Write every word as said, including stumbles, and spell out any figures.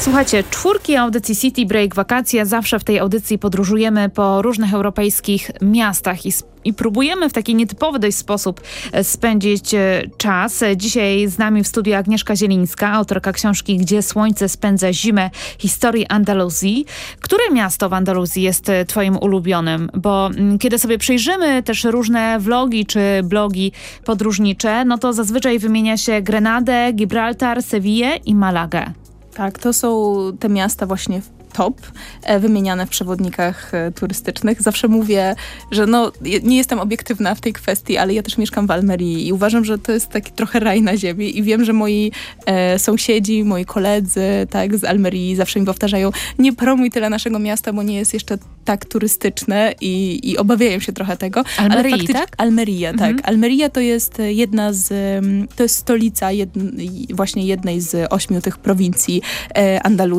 Słuchajcie, czwórki audycji City Break Wakacje. Zawsze w tej audycji podróżujemy po różnych europejskich miastach i I próbujemy w taki nietypowy dość sposób spędzić czas. Dzisiaj z nami w studiu Agnieszka Zielińska, autorka książki Gdzie słońce spędza zimę, historii Andaluzji. Które miasto w Andaluzji jest twoim ulubionym? Bo kiedy sobie przyjrzymy też różne vlogi czy blogi podróżnicze, no to zazwyczaj wymienia się Grenadę, Gibraltar, Sewillę i Malagę. Tak, to są te miasta właśnie top, e, wymieniane w przewodnikach e, turystycznych. Zawsze mówię, że no, nie jestem obiektywna w tej kwestii, ale ja też mieszkam w Almerii i uważam, że to jest taki trochę raj na ziemi i wiem, że moi e, sąsiedzi, moi koledzy, tak, z Almerii zawsze mi powtarzają, nie promuj tyle naszego miasta, bo nie jest jeszcze tak turystyczne i, i obawiają się trochę tego. Almerii, ale faktycznie, tak? Almeria, mhm. tak. Almeria to jest jedna z, to jest stolica jedn, właśnie jednej z ośmiu tych prowincji e, Andaluzji.